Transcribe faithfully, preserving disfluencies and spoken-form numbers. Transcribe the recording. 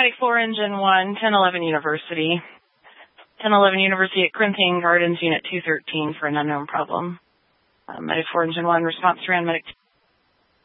Medic four, Engine one, ten eleven University. ten eleven University at Corinthian Gardens, Unit two thirteen for an unknown problem. Uh, Medic four, Engine one, response to Rand Medic